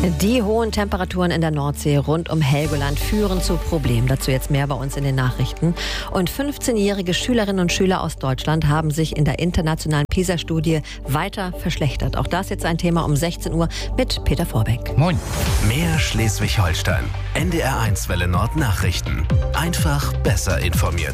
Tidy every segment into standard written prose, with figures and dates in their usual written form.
Die hohen Temperaturen in der Nordsee rund um Helgoland führen zu Problemen. Dazu jetzt mehr bei uns in den Nachrichten. Und 15-jährige Schülerinnen und Schüler aus Deutschland haben sich in der internationalen PISA-Studie weiter verschlechtert. Auch das jetzt ein Thema um 16 Uhr mit Peter Vorbeck. Moin. Mehr Schleswig-Holstein. NDR1 Welle Nord Nachrichten. Einfach besser informiert.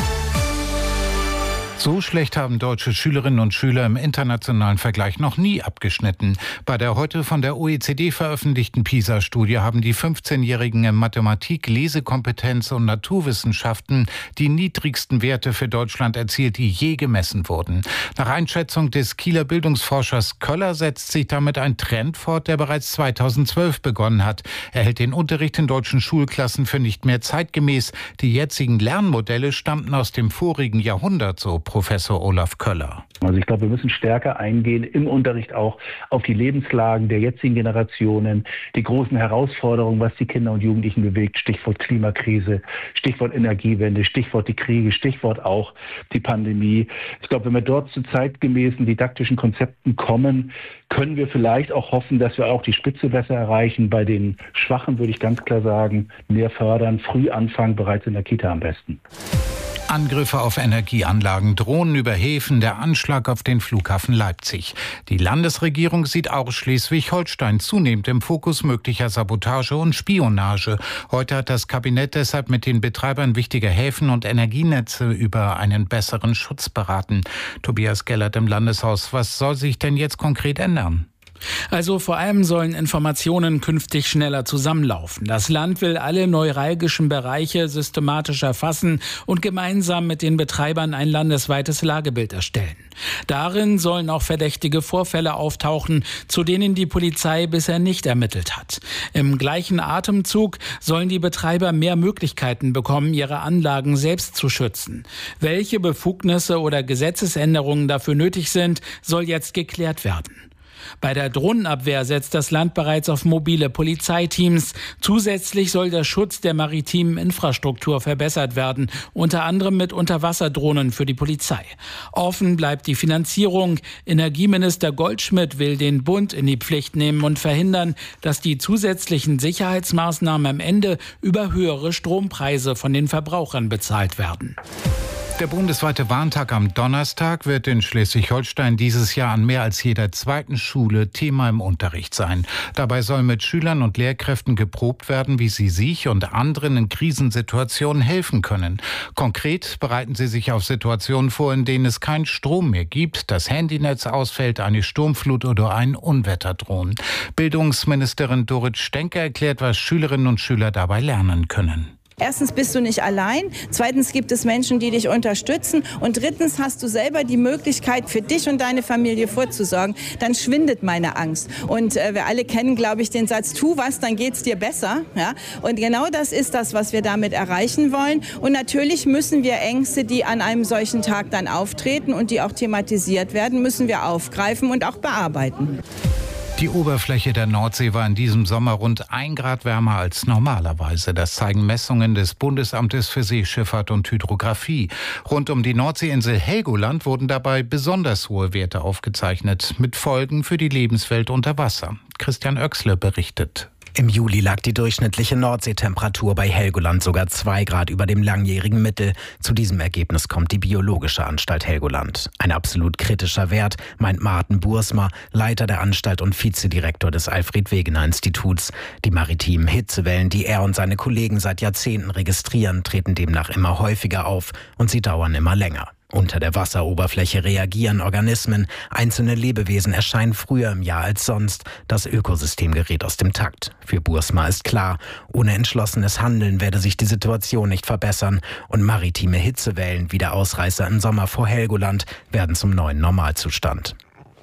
So schlecht haben deutsche Schülerinnen und Schüler im internationalen Vergleich noch nie abgeschnitten. Bei der heute von der OECD veröffentlichten PISA-Studie haben die 15-Jährigen in Mathematik, Lesekompetenz und Naturwissenschaften die niedrigsten Werte für Deutschland erzielt, die je gemessen wurden. Nach Einschätzung des Kieler Bildungsforschers Köller setzt sich damit ein Trend fort, der bereits 2012 begonnen hat. Er hält den Unterricht in deutschen Schulklassen für nicht mehr zeitgemäß. Die jetzigen Lernmodelle stammten aus dem vorigen Jahrhundert, so Professor Olaf Köller. Also ich glaube, wir müssen stärker eingehen im Unterricht auch auf die Lebenslagen der jetzigen Generationen, die großen Herausforderungen, was die Kinder und Jugendlichen bewegt, Stichwort Klimakrise, Stichwort Energiewende, Stichwort die Kriege, Stichwort auch die Pandemie. Ich glaube, wenn wir dort zu zeitgemäßen didaktischen Konzepten kommen, können wir vielleicht auch hoffen, dass wir auch die Spitze besser erreichen. Bei den Schwachen würde ich ganz klar sagen, mehr fördern, früh anfangen, bereits in der Kita am besten. Angriffe auf Energieanlagen, Drohnen über Häfen, der Anschlag auf den Flughafen Leipzig. Die Landesregierung sieht auch Schleswig-Holstein zunehmend im Fokus möglicher Sabotage und Spionage. Heute hat das Kabinett deshalb mit den Betreibern wichtiger Häfen und Energienetze über einen besseren Schutz beraten. Tobias Gellert im Landeshaus, was soll sich denn jetzt konkret ändern? Also vor allem sollen Informationen künftig schneller zusammenlaufen. Das Land will alle neuralgischen Bereiche systematisch erfassen und gemeinsam mit den Betreibern ein landesweites Lagebild erstellen. Darin sollen auch verdächtige Vorfälle auftauchen, zu denen die Polizei bisher nicht ermittelt hat. Im gleichen Atemzug sollen die Betreiber mehr Möglichkeiten bekommen, ihre Anlagen selbst zu schützen. Welche Befugnisse oder Gesetzesänderungen dafür nötig sind, soll jetzt geklärt werden. Bei der Drohnenabwehr setzt das Land bereits auf mobile Polizeiteams. Zusätzlich soll der Schutz der maritimen Infrastruktur verbessert werden, unter anderem mit Unterwasserdrohnen für die Polizei. Offen bleibt die Finanzierung. Energieminister Goldschmidt will den Bund in die Pflicht nehmen und verhindern, dass die zusätzlichen Sicherheitsmaßnahmen am Ende über höhere Strompreise von den Verbrauchern bezahlt werden. Der bundesweite Warntag am Donnerstag wird in Schleswig-Holstein dieses Jahr an mehr als jeder zweiten Schule Thema im Unterricht sein. Dabei soll mit Schülern und Lehrkräften geprobt werden, wie sie sich und anderen in Krisensituationen helfen können. Konkret bereiten sie sich auf Situationen vor, in denen es keinen Strom mehr gibt, das Handynetz ausfällt, eine Sturmflut oder ein Unwetter drohen. Bildungsministerin Dorit Stenke erklärt, was Schülerinnen und Schüler dabei lernen können. Erstens bist du nicht allein, zweitens gibt es Menschen, die dich unterstützen und drittens hast du selber die Möglichkeit, für dich und deine Familie vorzusorgen. Dann schwindet meine Angst. Und wir alle kennen, glaube ich, den Satz, tu was, dann geht's dir besser. Ja? Und genau das ist das, was wir damit erreichen wollen. Und natürlich müssen wir Ängste, die an einem solchen Tag dann auftreten und die auch thematisiert werden, müssen wir aufgreifen und auch bearbeiten. Die Oberfläche der Nordsee war in diesem Sommer rund 1 Grad wärmer als normalerweise. Das zeigen Messungen des Bundesamtes für Seeschifffahrt und Hydrographie. Rund um die Nordseeinsel Helgoland wurden dabei besonders hohe Werte aufgezeichnet, mit Folgen für die Lebenswelt unter Wasser. Christian Oechsle berichtet. Im Juli lag die durchschnittliche Nordseetemperatur bei Helgoland sogar 2 Grad über dem langjährigen Mittel. Zu diesem Ergebnis kommt die Biologische Anstalt Helgoland. Ein absolut kritischer Wert, meint Martin Bursma, Leiter der Anstalt und Vizedirektor des Alfred-Wegener-Instituts. Die maritimen Hitzewellen, die er und seine Kollegen seit Jahrzehnten registrieren, treten demnach immer häufiger auf und sie dauern immer länger. Unter der Wasseroberfläche reagieren Organismen, einzelne Lebewesen erscheinen früher im Jahr als sonst. Das Ökosystem gerät aus dem Takt. Für Bursma ist klar, ohne entschlossenes Handeln werde sich die Situation nicht verbessern und maritime Hitzewellen wie der Ausreißer im Sommer vor Helgoland werden zum neuen Normalzustand.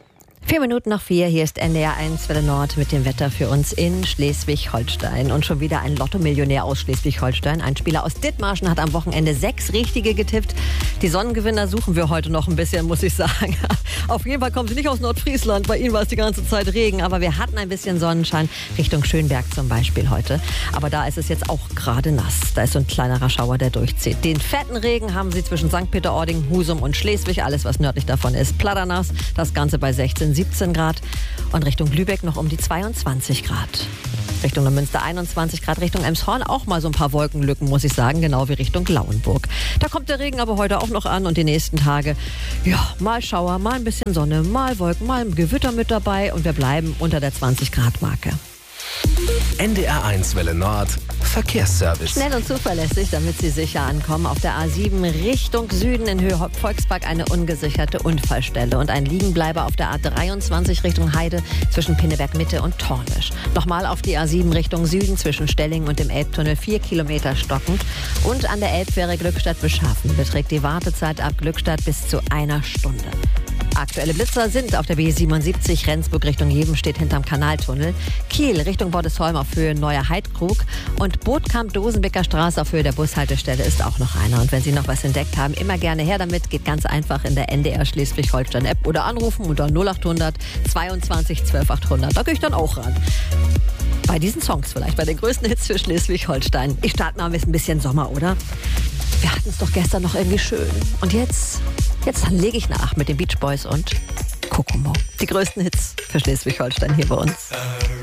4 Minuten nach 4, hier ist NDR1 Welle Nord mit dem Wetter für uns in Schleswig-Holstein. Und schon wieder ein Lotto-Millionär aus Schleswig-Holstein. Ein Spieler aus Dithmarschen hat am Wochenende 6 richtige getippt. Die Sonnengewinner suchen wir heute noch ein bisschen, muss ich sagen. Auf jeden Fall kommen sie nicht aus Nordfriesland. Bei ihnen war es die ganze Zeit Regen. Aber wir hatten ein bisschen Sonnenschein Richtung Schönberg zum Beispiel heute. Aber da ist es jetzt auch gerade nass. Da ist so ein kleinerer Schauer, der durchzieht. Den fetten Regen haben sie zwischen St. Peter-Ording, Husum und Schleswig. Alles, was nördlich davon ist, platternass. Das Ganze bei 16, 17 Grad und Richtung Lübeck noch um die 22 Grad. Richtung Neumünster 21 Grad, Richtung Elmshorn auch mal so ein paar Wolkenlücken, muss ich sagen, genau wie Richtung Lauenburg. Da kommt der Regen aber heute auch noch an und die nächsten Tage, ja, mal Schauer, mal ein bisschen Sonne, mal Wolken, mal ein Gewitter mit dabei und wir bleiben unter der 20 Grad Marke. NDR1 Welle Nord Verkehrsservice. Schnell und zuverlässig, damit Sie sicher ankommen. Auf der A7 Richtung Süden in Höhe Volkspark eine ungesicherte Unfallstelle und ein Liegenbleiber auf der A23 Richtung Heide zwischen Pinneberg Mitte und Tornisch. Nochmal auf die A7 Richtung Süden zwischen Stellingen und dem Elbtunnel 4 Kilometer stockend und an der Elbfähre Glückstadt-Beschaffen beträgt die Wartezeit ab Glückstadt bis zu 1 Stunde. Aktuelle Blitzer sind auf der B77 Rendsburg Richtung Jevenstedt hinterm Kanaltunnel, Kiel Richtung Bordesholm auf Höhe Neuer Heidkrug und Bootkamp-Dosenbecker Straße auf Höhe der Bushaltestelle ist auch noch einer. Und wenn Sie noch was entdeckt haben, immer gerne her damit. Geht ganz einfach in der NDR Schleswig-Holstein App oder anrufen unter 0800 22 12 800. Da gehe ich dann auch ran. Bei diesen Songs vielleicht, bei den größten Hits für Schleswig-Holstein. Ich starte mal mit ein bisschen Sommer, oder? Wir hatten es doch gestern noch irgendwie schön. Und jetzt lege ich nach mit den Beach Boys und Kokomo. Die größten Hits für Schleswig-Holstein hier bei uns.